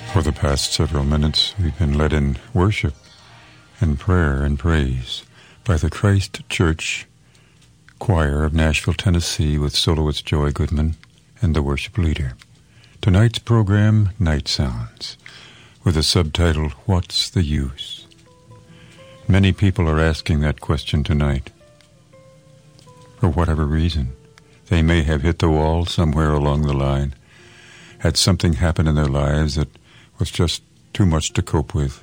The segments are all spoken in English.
For the past several minutes, we've been led in worship and prayer and praise by the Christ Church Choir of Nashville, Tennessee, with soloist Joy Goodman and the worship leader. Tonight's program, Night Sounds, with the subtitle, What's the Use? Many people are asking that question tonight. For whatever reason, they may have hit the wall somewhere along the line, had something happen in their lives that was just too much to cope with.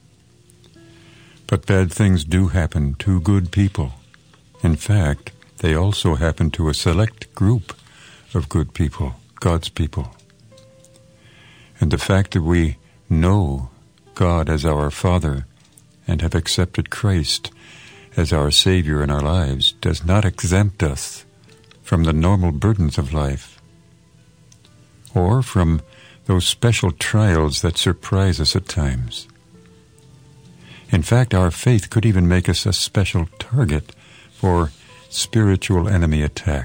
But bad things do happen to good people. In fact, they also happen to a select group of good people, God's people. And the fact that we know God as our Father and have accepted Christ as our Savior in our lives does not exempt us from the normal burdens of life or from those special trials that surprise us at times. In fact, our faith could even make us a special target for spiritual enemy attack.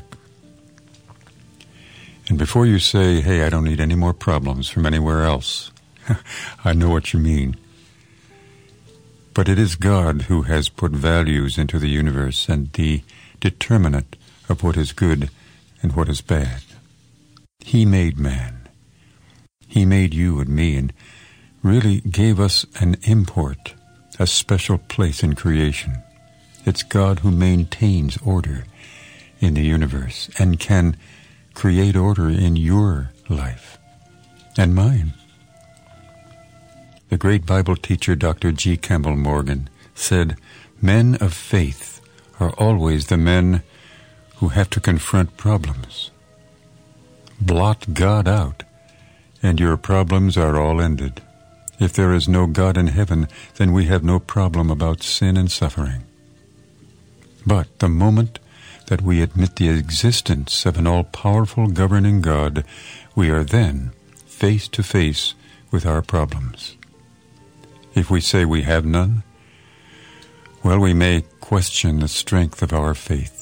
And before you say, hey, I don't need any more problems from anywhere else, I know what you mean. But it is God who has put values into the universe and the determinant of what is good and what is bad. He made man. He made you and me and really gave us an import, a special place in creation. It's God who maintains order in the universe and can create order in your life and mine. The great Bible teacher Dr. G. Campbell Morgan said, men of faith are always the men who have to confront problems. Blot God out, and your problems are all ended. If there is no God in heaven, then we have no problem about sin and suffering. But the moment that we admit the existence of an all-powerful governing God, we are then face to face with our problems. If we say we have none, well, we may question the strength of our faith.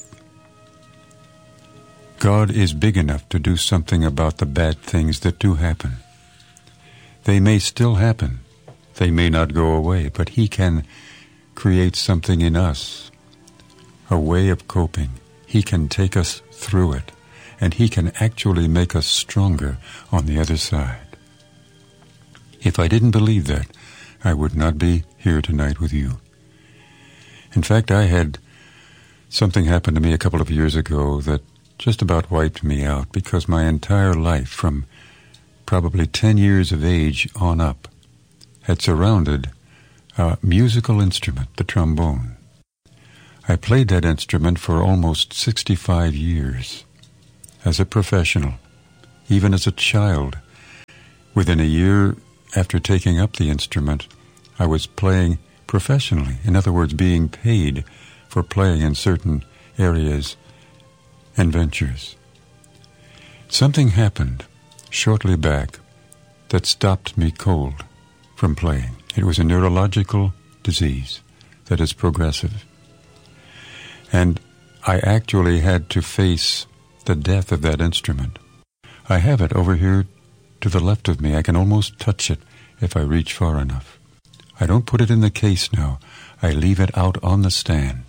God is big enough to do something about the bad things that do happen. They may still happen. They may not go away, but He can create something in us, a way of coping. He can take us through it, and He can actually make us stronger on the other side. If I didn't believe that, I would not be here tonight with you. In fact, I had something happen to me a couple of years ago that just about wiped me out, because my entire life, from probably 10 years of age on up, had surrounded a musical instrument, the trombone. I played that instrument for almost 65 years as a professional, even as a child. Within a year after taking up the instrument, I was playing professionally, in other words, being paid for playing in certain areas and ventures. Something happened shortly back that stopped me cold from playing. It was a neurological disease that is progressive. And I actually had to face the death of that instrument. I have it over here to the left of me. I can almost touch it if I reach far enough. I don't put it in the case now. I leave it out on the stand.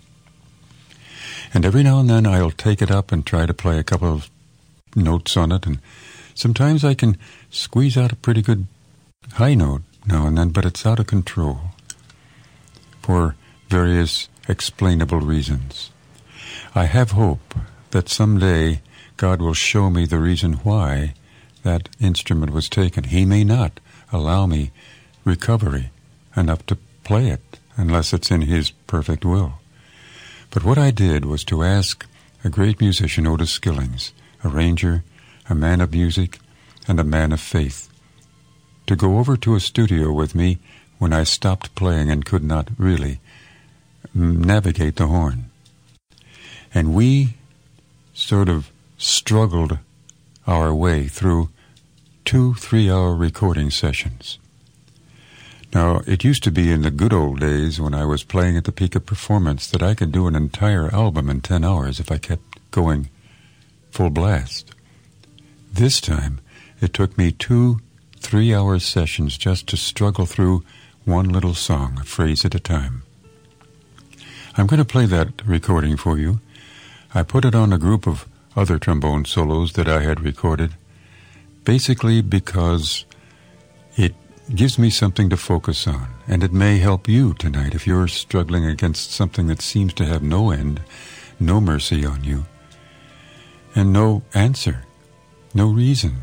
And every now and then I'll take it up and try to play a couple of notes on it, and sometimes I can squeeze out a pretty good high note now and then, but it's out of control for various explainable reasons. I have hope that someday God will show me the reason why that instrument was taken. He may not allow me recovery enough to play it unless it's in His perfect will. But what I did was to ask a great musician, Otis Skillings, a arranger, a man of music, and a man of faith, to go over to a studio with me when I stopped playing and could not really navigate the horn. And we sort of struggled our way through 2 3-hour recording sessions. Now, it used to be in the good old days when I was playing at the peak of performance that I could do an entire album in 10 hours if I kept going full blast. This time, it took me 2 3-hour sessions just to struggle through one little song, a phrase at a time. I'm going to play that recording for you. I put it on a group of other trombone solos that I had recorded, basically because it gives me something to focus on, and it may help you tonight if you're struggling against something that seems to have no end, no mercy on you, and no answer, no reason.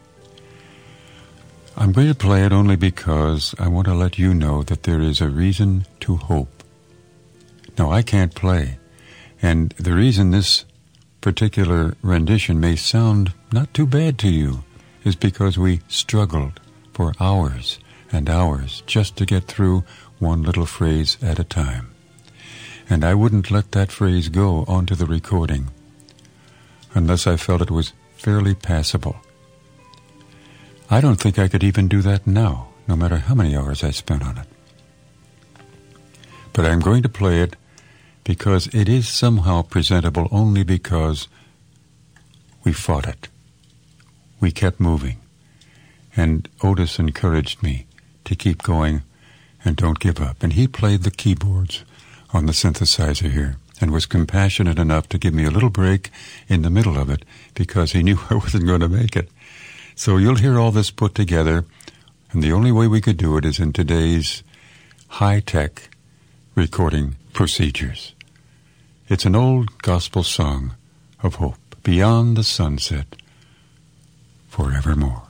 I'm going to play it only because I want to let you know that there is a reason to hope. Now, I can't play, and the reason this particular rendition may sound not too bad to you is because we struggled for hours and hours just to get through one little phrase at a time. And I wouldn't let that phrase go onto the recording unless I felt it was fairly passable. I don't think I could even do that now, no matter how many hours I spent on it. But I'm going to play it because it is somehow presentable only because we fought it. We kept moving. And Otis encouraged me to keep going and don't give up. And he played the keyboards on the synthesizer here and was compassionate enough to give me a little break in the middle of it because he knew I wasn't going to make it. So you'll hear all this put together, and the only way we could do it is in today's high-tech recording procedures. It's an old gospel song of hope, beyond the sunset, forevermore.